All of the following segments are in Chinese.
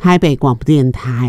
台北广播电台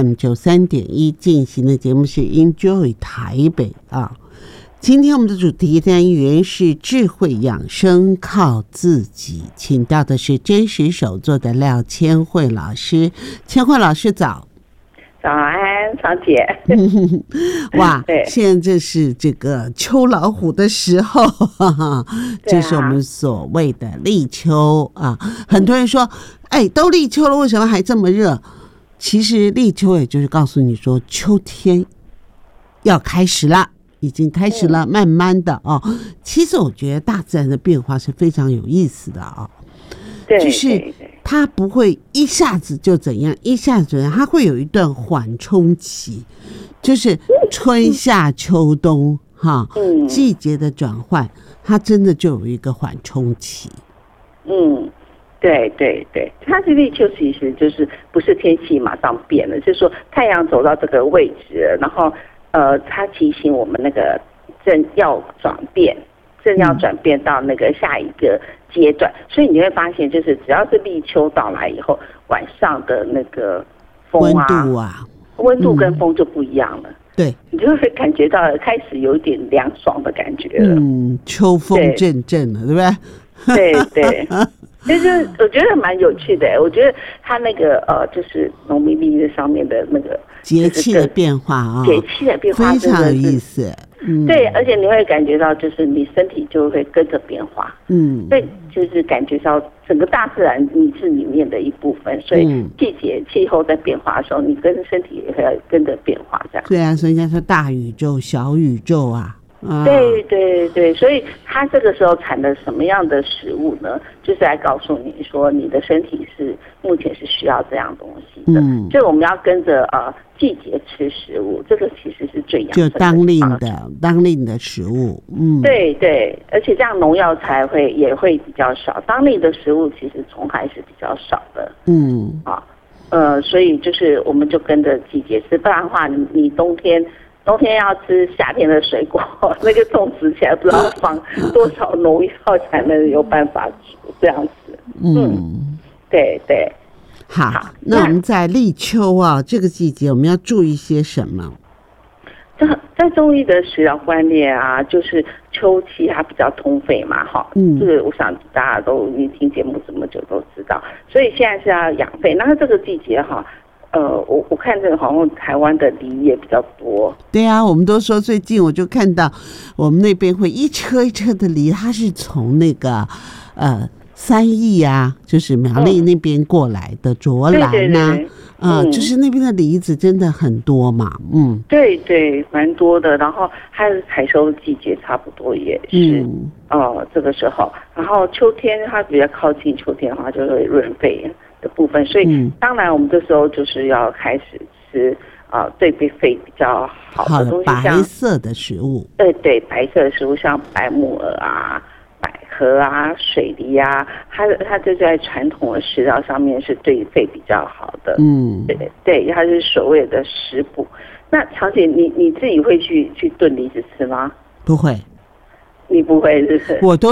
FM93.1 进行的节目是 Enjoy 台北啊。今天我们的主题单元是智慧养生靠自己，请到的是真实手作的廖千惠老师。千惠老师早。 早安，常姐。 哇，现在这是这个秋老虎的时候，这是我们所谓的立秋啊。很多人说，都立秋了，为什么还这么热？其实立秋也就是告诉你说，秋天要开始了。已经开始了，慢慢的哦。其实我觉得大自然的变化是非常有意思的啊，就是它不会一下子就怎样，一下子怎样，它会有一段缓冲期，就是春夏秋冬哈，季节的转换，它真的就有一个缓冲期。 对，它是立秋，其实就是不是天气马上变了，就是说太阳走到这个位置了，然后。它提醒我们那个正要转变到那个下一个阶段，所以你会发现，就是只要是立秋到来以后，晚上的那个风温度跟风就不一样了。对，你就会感觉到开始有一点凉爽的感觉了。 秋风阵阵了，对不对？对。就是我觉得蛮有趣的，我觉得它那个就是农民历的上面的那个节气的变化啊， 节气的变化非常有意思。 对，而且你会感觉到，就是你身体就会跟着变化。所以就是感觉到整个大自然你是里面的一部分，所以季节气候在变化的时候，你跟身体也会跟着变化这样。 对啊，所以人家说大宇宙、小宇宙啊。 对，所以它这个时候产的什么样的食物呢？就是来告诉你说，你的身体是目前是需要这样东西的。所以我们要跟着季节吃食物，这个其实是最养生的。就当令的食物。 对，而且这样农药也会比较少。当令的食物其实虫害是比较少的。所以就是我们就跟着季节吃，不然的话你冬天要吃夏天的水果，那个种植起来不知道放多少农药才能有办法煮这样子。对。 好，那我们在立秋啊这个季节，我们要注意些什么？ 在中医的食疗观念啊，就是秋季它比较通肺嘛，这个我想大家你听节目这么久都知道，所以现在是要养肺。那这个季节我看这个好像台湾的梨也比较多。对啊，我们都说最近我就看到我们那边会一车一车的梨，它是从那个三义啊，就是苗栗那边过来的卓兰啊，就是那边的梨子真的很多嘛。 对，蛮多的。然后它的采收季节差不多也是这个时候，然后秋天它比较靠近秋天的话，就会润肺的部分，所以当然我们这时候就是要开始吃对肺比较好的东西，像白色的食物。 对，白色的食物像白木耳啊、百合啊、水梨啊，它就在传统的食疗上面是对肺比较好的。对，它是所谓的食补。那常姐，你自己会去炖梨子吃吗？ 不会。 你不会是不是？ 我都